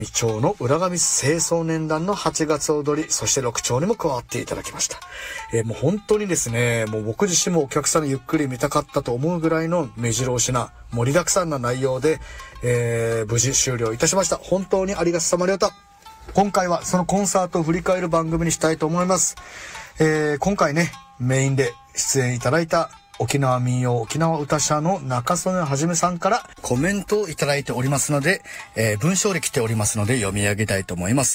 2丁の浦上清掃年団の8月踊り、そして6丁にも加わっていただきました。もう本当にですね、もう僕自身もお客さんのゆっくり見たかったと思うぐらいの目白押しな盛りだくさんな内容で、無事終了いたしました。本当にありがとさまでした。今回はそのコンサートを振り返る番組にしたいと思います。今回ね、メインで出演いただいた沖縄民謡沖縄歌者の中曽根はじめさんからコメントをいただいておりますので、文章で来ておりますので読み上げたいと思います。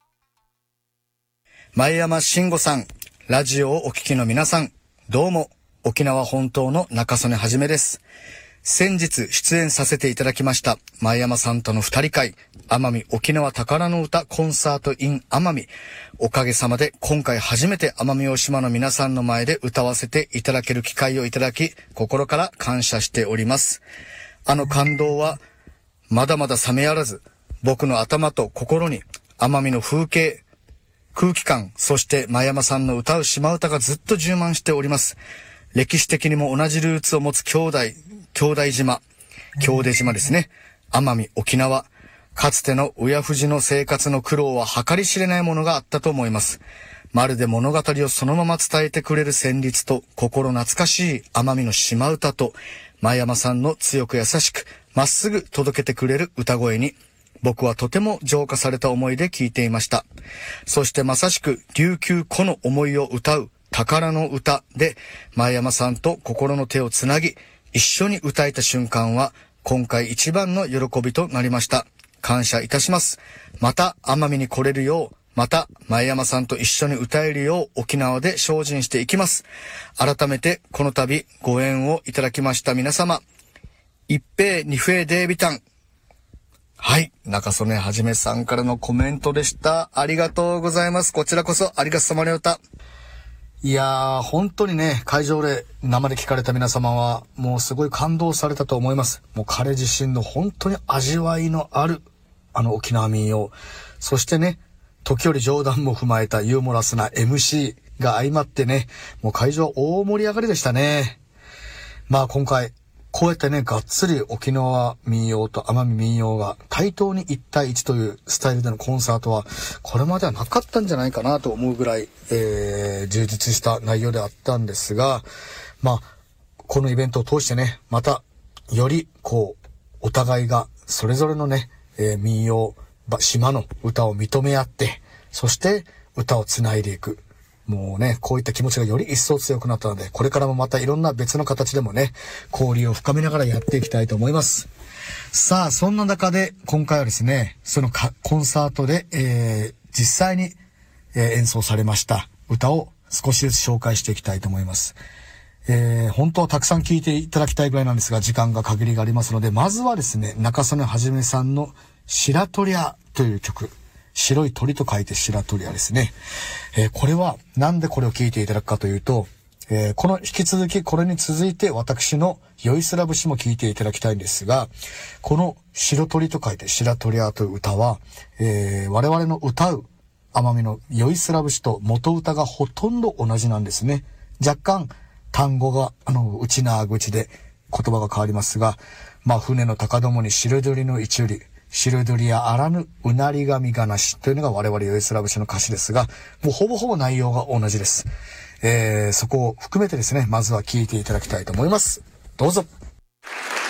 前山慎吾さん、ラジオをお聞きの皆さん、どうも、沖縄本島の中曽根はじめです。先日出演させていただきました前山さんとの二人会奄美沖縄宝の歌コンサート in 奄美、おかげさまで今回初めて奄美大島の皆さんの前で歌わせていただける機会をいただき、心から感謝しております。あの感動はまだまだ冷めやらず、僕の頭と心に奄美の風景、空気感、そして前山さんの歌う島唄がずっと充満しております。歴史的にも同じルーツを持つ兄弟島ですね。奄美沖縄、かつての親父の生活の苦労は計り知れないものがあったと思います。まるで物語をそのまま伝えてくれる旋律と心懐かしい奄美の島唄と前山さんの強く優しくまっすぐ届けてくれる歌声に僕はとても浄化された思いで聴いていました。そしてまさしく琉球古の思いを歌う宝の歌で前山さんと心の手をつなぎ一緒に歌えた瞬間は今回一番の喜びとなりました。感謝いたします。また奄美に来れるよう、また前山さんと一緒に歌えるよう沖縄で精進していきます。改めてこの度ご縁をいただきました皆様、一平二平デービタン。はい、中曽根はじめさんからのコメントでした。ありがとうございます。こちらこそありがとうさまでした。いやー、本当にね、会場で生で聞かれた皆様はもうすごい感動されたと思います。もう彼自身の本当に味わいのある沖縄民謡、そしてね、時折冗談も踏まえたユーモラスな MC が相まってね、もう会場は大盛り上がりでしたね。まあ今回こうやってね、がっつり沖縄民謡と奄美民謡が対等に1対1というスタイルでのコンサートはこれまではなかったんじゃないかなと思うぐらい、充実した内容であったんですが、まあこのイベントを通してね、またよりこうお互いがそれぞれのね、民謡島の歌を認め合って、そして歌をつないでいく、もうね、こういった気持ちがより一層強くなったので、これからもまたいろんな別の形でもね、交流を深めながらやっていきたいと思います。さあ、そんな中で今回はですね、そのコンサートで、実際に、演奏されました歌を少しずつ紹介していきたいと思います。本当はたくさん聴いていただきたいぐらいなんですが、時間が限りがありますので、まずはですね、中曽根はじめさんの白鳥屋という曲、白い鳥と書いて白鳥屋ですね。これはなんでこれを聴いていただくかというと、この引き続きこれに続いて私のよいすら節も聴いていただきたいんですが、この白鳥と書いて白鳥屋という歌は、我々の歌う奄美のよいすら節と元歌がほとんど同じなんですね。若干単語が内な口で言葉が変わりますが、まあ船の高どもに白鳥の一売り、白鳥やあらぬうなり神がなしというのが我々よいすら節の歌詞ですが、もうほぼほぼ内容が同じです。そこを含めてですね、まずは聴いていただきたいと思います。どうぞ。